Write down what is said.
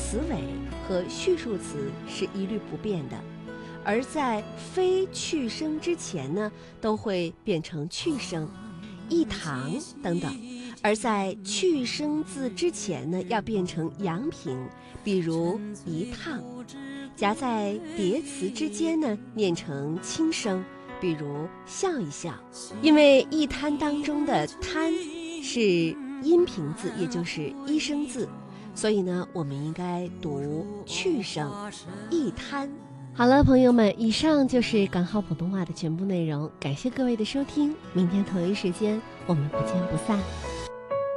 词尾和序数词是一律不变的，而在非去声之前呢，都会变成去声，一堂等等。而在去声字之前呢，要变成阳平，比如一趟。夹在叠词之间呢，念成轻声，比如笑一笑。因为一摊当中的摊是阴平字，也就是一声字，所以呢，我们应该读去声一摊。好了，朋友们，以上就是港好普通话的全部内容，感谢各位的收听，明天同一时间我们不见不散。